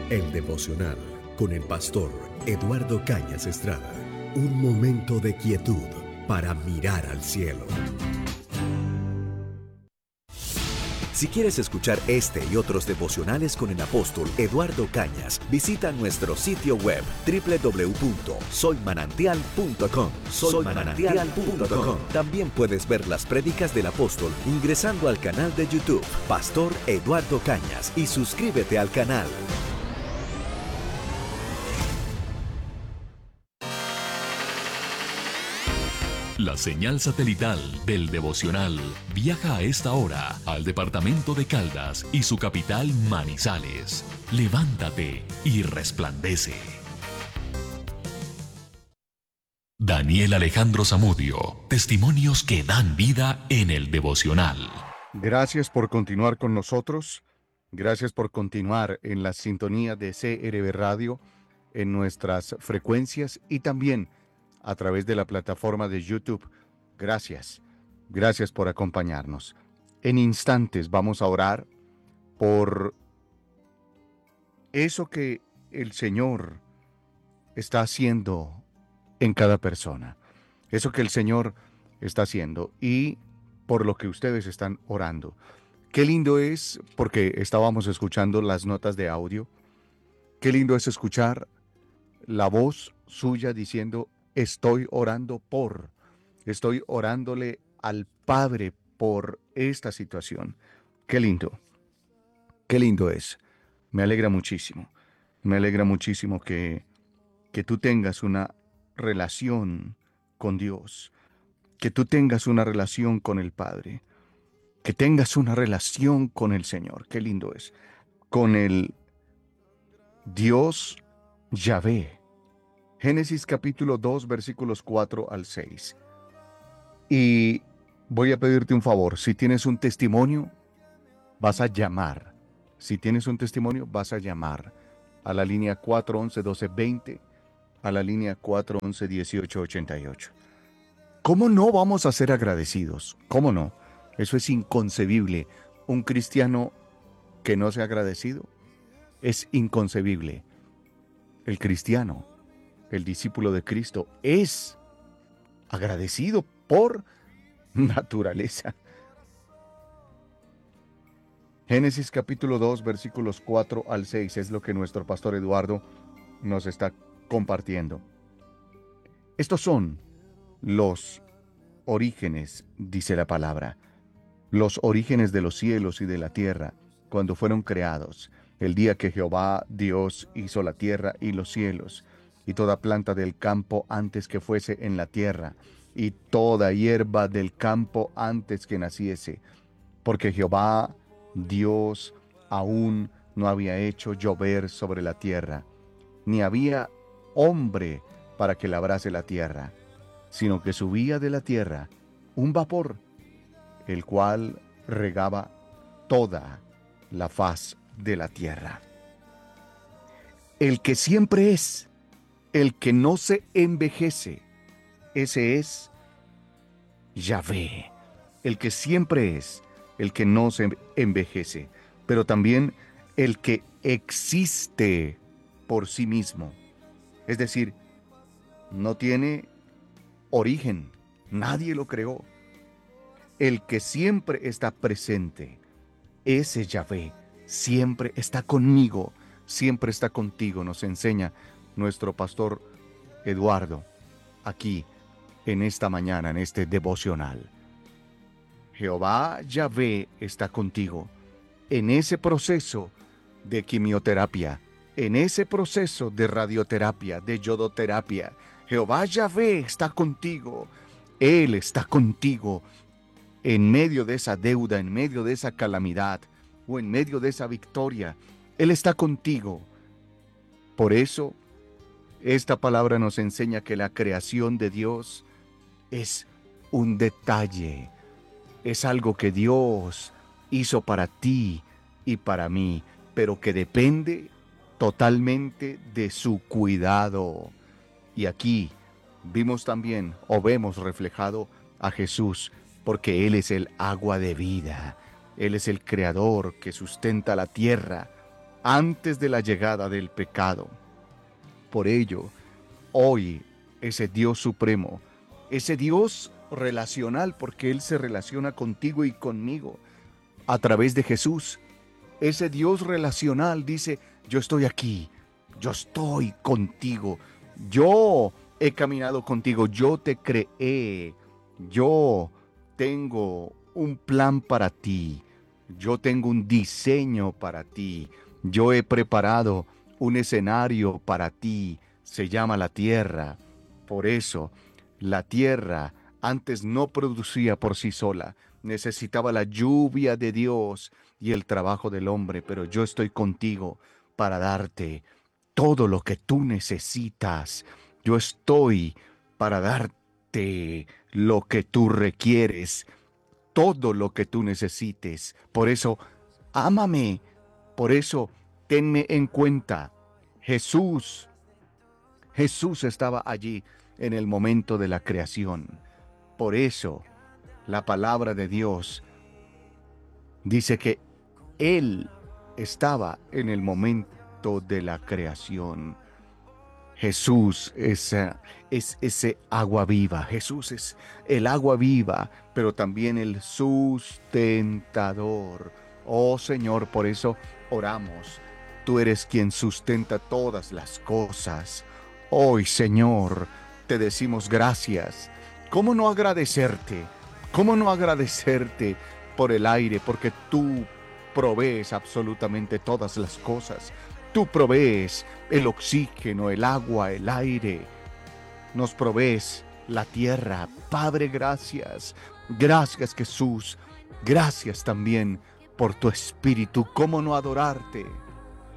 El devocional con el pastor Eduardo Cañas Estrada. Un momento de quietud para mirar al cielo. Si quieres escuchar este y otros devocionales con el apóstol Eduardo Cañas, visita nuestro sitio web www.soymanantial.com. Soymanantial.com. También puedes ver las prédicas del apóstol ingresando al canal de YouTube Pastor Eduardo Cañas y suscríbete al canal. La señal satelital del devocional viaja a esta hora al departamento de Caldas y su capital Manizales. Levántate y resplandece. Daniel Alejandro Zamudio, testimonios que dan vida en el devocional. Gracias por continuar con nosotros. Gracias por continuar en la sintonía de CRB Radio, en nuestras frecuencias y también a través de la plataforma de YouTube. Gracias. Gracias por acompañarnos. En instantes vamos a orar por eso que el Señor está haciendo en cada persona. Eso que el Señor está haciendo y por lo que ustedes están orando. Qué lindo es, porque estábamos escuchando las notas de audio, qué lindo es escuchar la voz suya diciendo: estoy orándole al Padre por esta situación. Qué lindo es. Me alegra muchísimo que tú tengas una relación con Dios, que tú tengas una relación con el Padre, que tengas una relación con el Señor. Qué lindo es. Con el Dios Yahvé. Génesis capítulo 2, versículos 4 al 6. Y voy a pedirte un favor. Si tienes un testimonio, vas a llamar. Si tienes un testimonio, vas a llamar a la línea 411-1220, a la línea 411-1888. ¿Cómo no vamos a ser agradecidos? ¿Cómo no? Eso es inconcebible. Un cristiano que no sea agradecido es inconcebible. El cristiano, el discípulo de Cristo, es agradecido por naturaleza. Génesis capítulo 2, versículos 4 al 6 es lo que nuestro pastor Eduardo nos está compartiendo. Estos son los orígenes, dice la palabra, los orígenes de los cielos y de la tierra, cuando fueron creados, el día que Jehová Dios hizo la tierra y los cielos, y toda planta del campo antes que fuese en la tierra, y toda hierba del campo antes que naciese, porque Jehová Dios aún no había hecho llover sobre la tierra, ni había hombre para que labrase la tierra, sino que subía de la tierra un vapor, el cual regaba toda la faz de la tierra. El que siempre es, el que no se envejece, ese es Yahvé. El que siempre es, el que no se envejece, pero también el que existe por sí mismo. Es decir, no tiene origen, nadie lo creó. El que siempre está presente, ese Yahvé, siempre está conmigo, siempre está contigo, nos enseña nuestro pastor Eduardo aquí en esta mañana, en este devocional. Jehová Yahvé está contigo en ese proceso de quimioterapia, en ese proceso de radioterapia, de yodoterapia. Jehová Yahvé está contigo. Él está contigo en medio de esa deuda, en medio de esa calamidad o en medio de esa victoria. Él está contigo. Por eso, esta palabra nos enseña que la creación de Dios es un detalle. Es algo que Dios hizo para ti y para mí, pero que depende totalmente de su cuidado. Y aquí vimos también, o vemos reflejado a Jesús, porque Él es el agua de vida. Él es el creador que sustenta la tierra. antes de la llegada del pecado. Por ello, hoy ese Dios supremo, ese Dios relacional, porque Él se relaciona contigo y conmigo a través de Jesús, ese Dios relacional dice, yo estoy aquí, yo estoy contigo, yo he caminado contigo, yo te creé, yo tengo un plan para ti, yo tengo un diseño para ti, yo he preparado un escenario para ti, se llama la tierra. Por eso, la tierra antes no producía por sí sola, necesitaba la lluvia de Dios y el trabajo del hombre, pero yo estoy contigo para darte todo lo que tú necesitas. Yo estoy para darte lo que tú requieres, todo lo que tú necesites. Por eso, ámame, por eso, tenme en cuenta. Jesús estaba allí en el momento de la creación. Por eso, la palabra de Dios dice que Él estaba en el momento de la creación. Jesús es ese agua viva. Jesús es el agua viva, pero también el sustentador. Oh Señor, por eso oramos. Tú eres quien sustenta todas las cosas. Hoy, Señor, te decimos gracias. ¿Cómo no agradecerte? ¿Cómo no agradecerte por el aire? Porque tú provees absolutamente todas las cosas. Tú provees el oxígeno, el agua, el aire. Nos provees la tierra. Padre, gracias. Gracias, Jesús. Gracias también por tu espíritu. ¿Cómo no adorarte?